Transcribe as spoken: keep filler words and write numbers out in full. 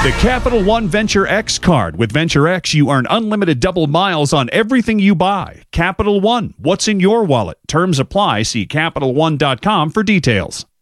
The Capital One Venture X card. With Venture X, you earn unlimited double miles on everything you buy. Capital One, what's in your wallet? Terms apply. See Capital One dot com for details.